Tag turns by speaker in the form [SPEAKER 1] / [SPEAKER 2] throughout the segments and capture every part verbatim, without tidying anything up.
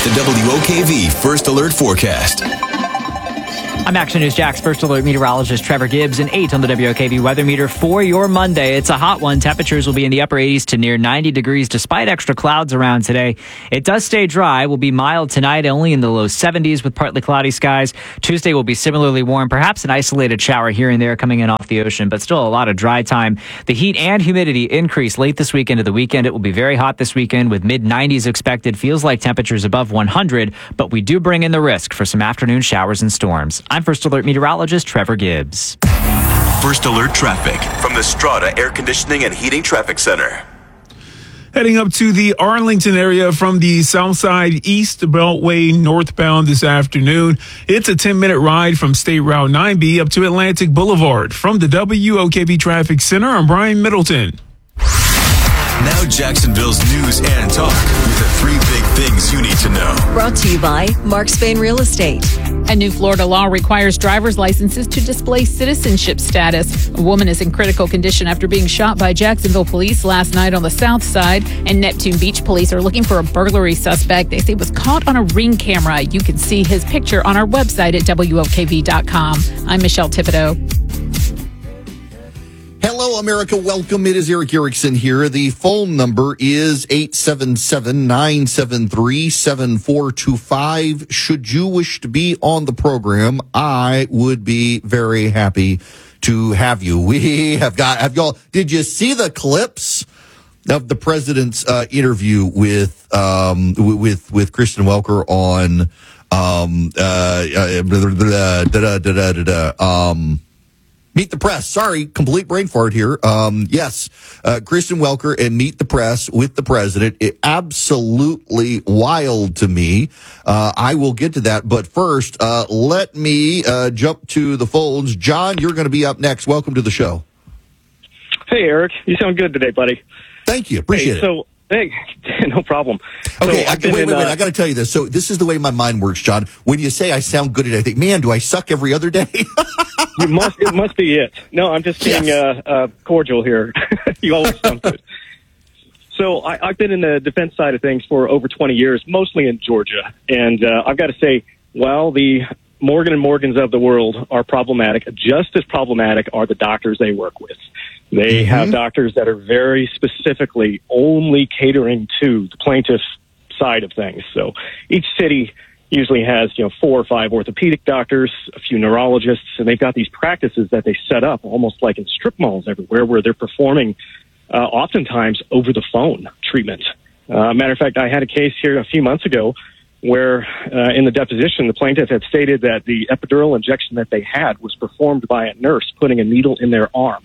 [SPEAKER 1] The W O K V First Alert Forecast.
[SPEAKER 2] I'm Action News Jack's First Alert meteorologist Trevor Gibbs, and eight on the W O K V weather meter for your Monday. It's a hot one. Temperatures will be in the upper eighties to near ninety degrees despite extra clouds around today. It does stay dry. Will be mild tonight, only in the low seventies with partly cloudy skies. Tuesday will be similarly warm, perhaps an isolated shower here and there coming in off the ocean, but still a lot of dry time. The heat and humidity increase late this week into the weekend. It will be very hot this weekend with mid nineties expected. Feels like temperatures above one hundred, but we do bring in the risk for some afternoon showers and storms. I'm First Alert meteorologist Trevor Gibbs.
[SPEAKER 1] First Alert traffic from the Strata Air Conditioning and Heating Traffic Center.
[SPEAKER 3] Heading up to the Arlington area from the south side East Beltway northbound this afternoon. It's a ten-minute ride from State Route nine B up to Atlantic Boulevard. From the W O K V Traffic Center, I'm Brian Middleton.
[SPEAKER 1] Now Jacksonville's news and talk with the three big things you need to know.
[SPEAKER 4] Brought to you by Mark Spain Real Estate.
[SPEAKER 5] A new Florida law requires driver's licenses to display citizenship status. A woman is in critical condition after being shot by Jacksonville police last night on the south side. And Neptune Beach police are looking for a burglary suspect they say was caught on a Ring camera. You can see his picture on our website at W O K V dot com. I'm Michelle Thibodeau.
[SPEAKER 6] Hello, America. Welcome. It is Eric Erickson here. The phone number is eight seven seven, nine seven three, seven four two five. Should you wish to be on the program, I would be very happy to have you. We have got, have y'all, did you see the clips of the president's uh, interview with, um, with, with Kristen Welker on, um, uh, uh, da, da, da, da, da, da, um, Meet the Press. Sorry, complete brain fart here. Um, yes, uh, Kristen Welker and Meet the Press with the president. It absolutely wild to me. Uh, I will get to that. But first, uh, let me uh, jump to the phones. John, you're going to be up next. Welcome to the show.
[SPEAKER 7] Hey, Eric. You sound good today, buddy.
[SPEAKER 6] Thank you. Appreciate
[SPEAKER 7] hey,
[SPEAKER 6] it.
[SPEAKER 7] So, hey, no problem.
[SPEAKER 6] Okay,
[SPEAKER 7] so
[SPEAKER 6] I, wait, wait,
[SPEAKER 7] in,
[SPEAKER 6] wait.
[SPEAKER 7] uh,
[SPEAKER 6] I got to tell you this. So this is the way my mind works, John. When you say I sound good today, I think, man, do I suck every other day?
[SPEAKER 7] You must. It must be it. No, I'm just being
[SPEAKER 6] Yes.
[SPEAKER 7] uh, uh, cordial here. You always sound good. So I, I've been in the defense side of things for over twenty years, mostly in Georgia, and uh, I've got to say, while the Morgan and Morgans of the world are problematic, just as problematic are the doctors they work with. They
[SPEAKER 6] Mm-hmm.
[SPEAKER 7] have doctors that are very specifically only catering to the plaintiff's side of things. So each city usually has, you know, four or five orthopedic doctors, a few neurologists, and they've got these practices that they set up almost like in strip malls everywhere where they're performing uh, oftentimes over the phone treatment. Uh, matter of fact, I had a case here a few months ago where uh, in the deposition, the plaintiff had stated that the epidural injection that they had was performed by a nurse putting a needle in their arm.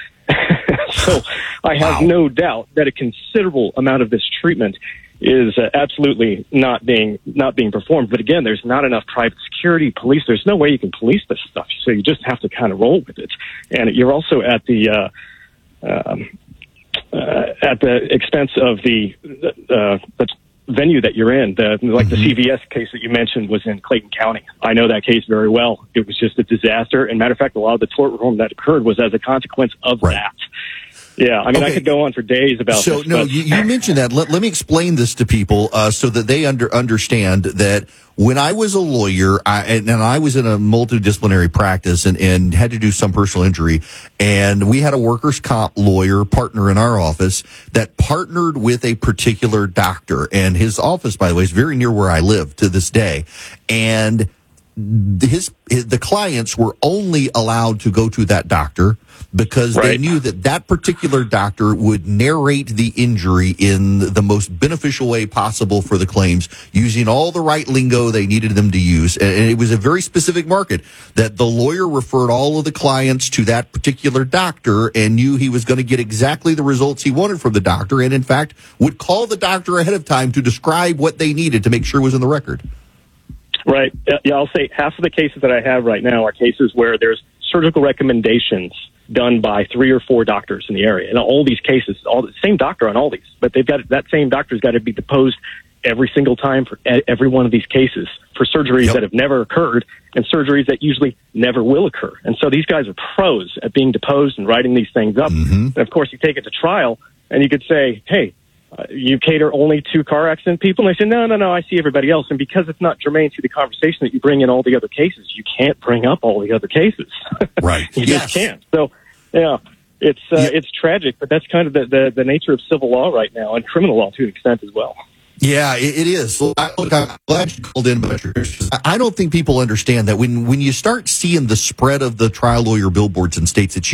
[SPEAKER 7] So I have
[SPEAKER 6] Wow.
[SPEAKER 7] no doubt that a considerable amount of this treatment is uh, absolutely not being not being performed. But again, there's not enough private security, police. There's no way you can police this stuff. So you just have to kind of roll with it. And you're also at the uh, um, uh, at the expense of the uh, the venue that you're in. The, like the C V S case that you mentioned was in Clayton County. I know that case very well. It was just a disaster. And matter of fact, a lot of the tort reform that occurred was as a consequence of
[SPEAKER 6] Right.
[SPEAKER 7] that. Yeah, I mean,
[SPEAKER 6] Okay.
[SPEAKER 7] I could go on for days about
[SPEAKER 6] So,
[SPEAKER 7] this.
[SPEAKER 6] no,
[SPEAKER 7] but-
[SPEAKER 6] you, you mentioned that. Let, let me explain this to people uh, so that they under, understand that when I was a lawyer I, and, and I was in a multidisciplinary practice and, and had to do some personal injury, and we had a workers' comp lawyer partner in our office that partnered with a particular doctor. And his office, by the way, is very near where I live to this day. And his, his the clients were only allowed to go to that doctor because they
[SPEAKER 7] Right.
[SPEAKER 6] knew that that particular doctor would narrate the injury in the most beneficial way possible for the claims, using all the right lingo they needed them to use. And it was a very specific market that the lawyer referred all of the clients to that particular doctor and knew he was going to get exactly the results he wanted from the doctor, and in fact would call the doctor ahead of time to describe what they needed to make sure it was in the record.
[SPEAKER 7] Right. Uh, Yeah, I'll say half of the cases that I have right now are cases where there's surgical recommendations done by three or four doctors in the area. And all these cases, all the same doctor on all these, but they've got that same doctor's got to be deposed every single time for e- every one of these cases for surgeries
[SPEAKER 6] Yep.
[SPEAKER 7] that have never occurred and surgeries that usually never will occur. And so these guys are pros at being deposed and writing these things up.
[SPEAKER 6] Mhm.
[SPEAKER 7] And of course, you take it to trial and you could say, hey, uh, you cater only to car accident people. And they say, no, no, no, I see everybody else. And because it's not germane to the conversation that you bring in all the other cases, you can't bring up all the other cases.
[SPEAKER 6] Right.
[SPEAKER 7] you
[SPEAKER 6] Yes.
[SPEAKER 7] just can't. So, yeah, it's uh,
[SPEAKER 6] Yeah.
[SPEAKER 7] it's tragic, but that's kind of the, the, the nature of civil law right now, and criminal law to an extent as well.
[SPEAKER 6] Yeah, it, it is. Look, I'm glad you called in about your issues. I don't think people understand that when, when you start seeing the spread of the trial lawyer billboards in states that you